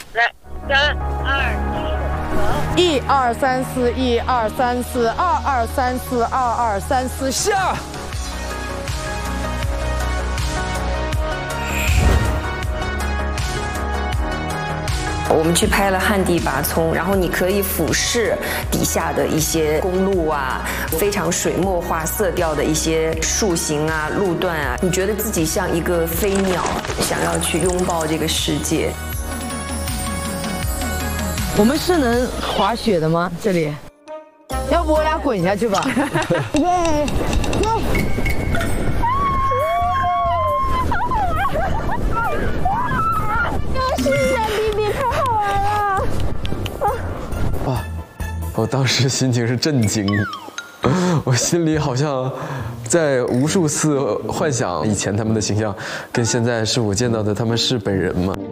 来，3、2、1，走！1、2、3、4，1、2、3、4，2、2、3、4，2、2、3、4，下！ 我们去拍了旱地拔葱，然后你可以俯视底下的一些公路啊，非常水墨画色调的一些树形啊、路段啊，你觉得自己像一个飞鸟，想要去拥抱这个世界。 我们是能滑雪的吗？这里，要不我俩滚下去吧？耶！ 我当时心情是震惊，我心里好像在无数次幻想以前他们的形象，跟现在是我见到的他们是本人吗？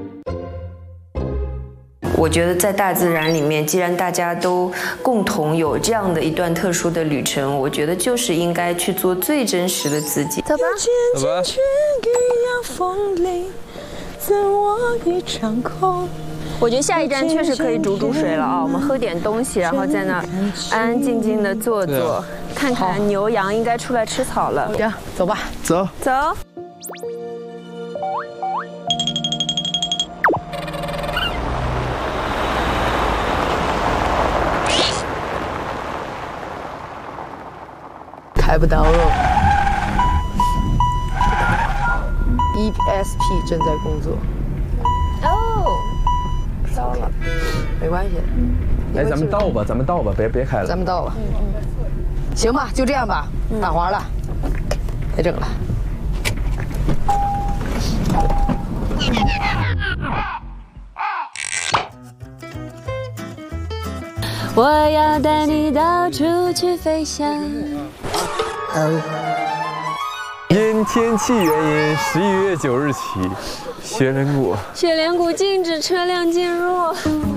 我觉得在大自然里面，既然大家都共同有这样的一段特殊的旅程，我觉得就是应该去做最真实的自己。走吧， 走吧。 我觉得下一站确实可以煮水了啊！我们喝点东西，然后在那儿安安静静的坐坐，看看牛羊应该出来吃草了。 行，走吧， 走。 开不到了。ESP 正在工作。 哦，糟了， 没关系。 哎，咱们倒吧，别开了。 咱们倒吧。行吧，就这样吧。打滑了，别整了。 我要带你到处去飞翔。 因天气原因，11月9日起，雪莲谷禁止车辆进入。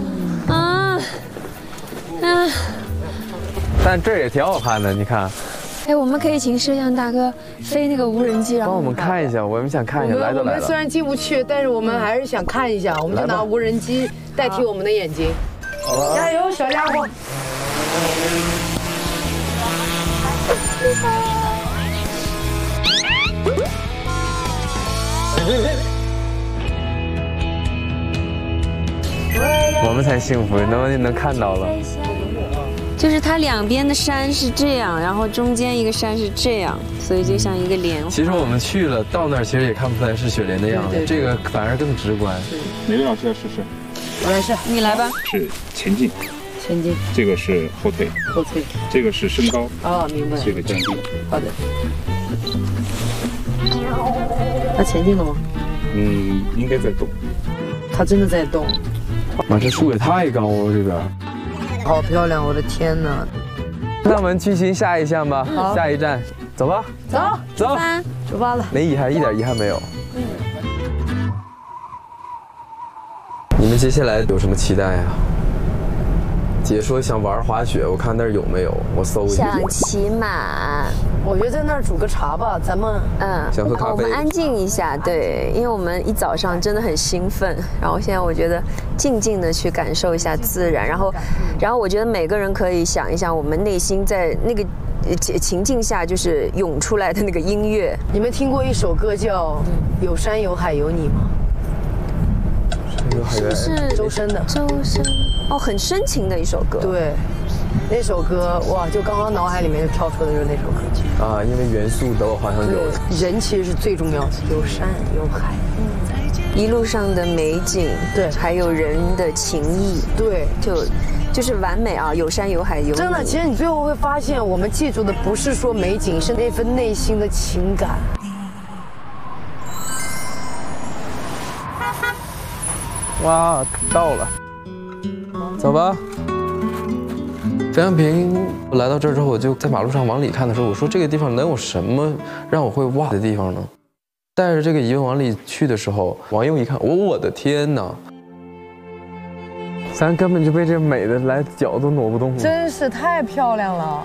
但这儿也挺好看的，你看。 哎，我们可以请摄像大哥飞那个无人机， 帮我们看一下，我们想看一下。来都来了。 我们虽然进不去，但是我们还是想看一下，我们就拿无人机代替我们的眼睛。加油，小家伙！ 我们才幸福，能看到了。 就是它两边的山是这样，然后中间一个山是这样，所以就像一个莲花。 其实我们去了，到那儿其实也看不出来是雪莲的样子，这个反而更直观。 哪位老师要试试？ 我来试， 你来吧。 是前进，这个是后退，这个是升高。哦，明白。这个降低。 好的。它前进了吗？ 应该在动。 它真的在动。 哇，这树也太高了，这边。 好漂亮，我的天哪！ 那我们去新下一项吧，下一站，走吧， 走，出发了。 没遗憾，一点遗憾没有。你们接下来有什么期待啊？姐说想玩滑雪，我看那儿有没有？我搜一下。 想骑马。 我觉得在那儿煮个茶吧，咱们想喝咖啡。 我们安静一下，对，因为我们一早上真的很兴奋，然后现在我觉得静静的去感受一下自然，然后我觉得每个人可以想一想，我们内心在那个情境下就是涌出来的那个音乐。 你们听过一首歌叫《有山有海有你》吗？ 是不是周深的？ 哦，很深情的一首歌。 对，那首歌哇，就刚刚脑海里面就跳出的就是那首歌曲啊，因为元素都好像有。 人其实是最重要的，有山有海， 一路上的美景， 对， 还有人的情谊， 对， 就是完美啊，有山有海有你。 真的，其实你最后会发现，我们记住的不是说美景，是那份内心的情感。 哇，到了，走吧。张阳平来到这儿之后，我就在马路上往里看的时候，我说这个地方能有什么让我会哇的地方呢？带着这个疑问往里去的时候，往右一看，我的天哪！咱根本就被这美的来脚都挪不动了， 真是太漂亮了！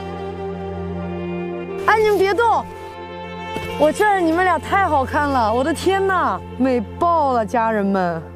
哎，你们别动，我这儿你们俩太好看了，我的天哪，美爆了，家人们！